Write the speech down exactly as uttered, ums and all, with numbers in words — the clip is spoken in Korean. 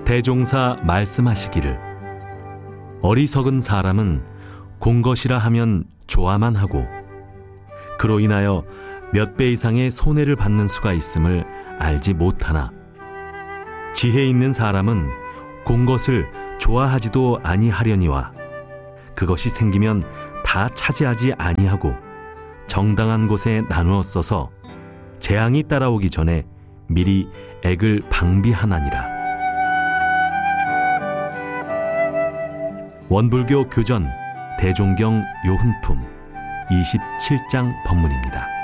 대종사 말씀하시기를 어리석은 사람은 공것이라 하면 좋아만 하고 그로 인하여 몇 배 이상의 손해를 받는 수가 있음을 알지 못하나 지혜 있는 사람은 공것을 좋아하지도 아니하려니와 그것이 생기면 다 차지하지 아니하고 정당한 곳에 나누어 써서 재앙이 따라오기 전에 미리 액을 방비하나니라. 원불교 교전 대종경 요훈품 이십칠 장 법문입니다.